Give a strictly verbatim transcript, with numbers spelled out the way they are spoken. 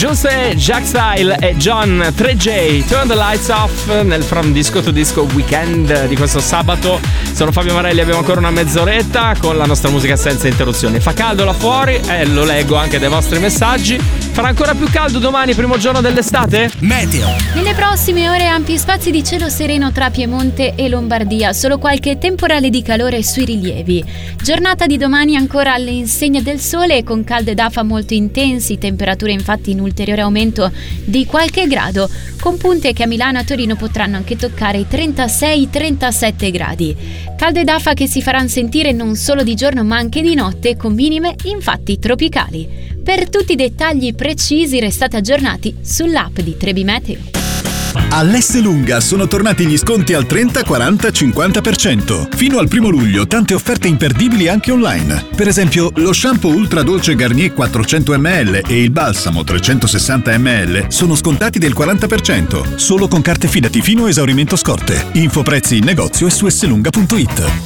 Giuste, Jack Style e John tre J, Turn the Lights Off nel From Disco to Disco Weekend di questo sabato. Sono Fabio Marelli, abbiamo ancora una mezz'oretta con la nostra musica senza interruzioni. Fa caldo là fuori e eh, lo leggo anche dai vostri messaggi. Farà ancora più caldo domani, primo giorno dell'estate? Meteo. Nelle prossime ore ampi spazi di cielo sereno tra Piemonte e Lombardia, solo qualche temporale di calore sui rilievi. Giornata di domani ancora all'insegna del sole con calde d'afa molto intensi, temperature infatti in ulteriore aumento di qualche grado, con punte che a Milano e a Torino potranno anche toccare i trentasei trentasette gradi. Calde d'afa che si faranno sentire non solo di giorno ma anche di notte, con minime infatti tropicali. Per tutti i dettagli precisi restate aggiornati sull'app di Trebi Meteo. All'Esselunga sono tornati gli sconti al trenta, quaranta, cinquanta per cento. Fino al primo luglio tante offerte imperdibili anche online. Per esempio, lo shampoo ultra dolce Garnier quattrocento millilitri e il balsamo trecentosessanta millilitri sono scontati del quaranta per cento. Solo con carte Fidati fino a esaurimento scorte. Info prezzi in negozio e su esselunga punto it.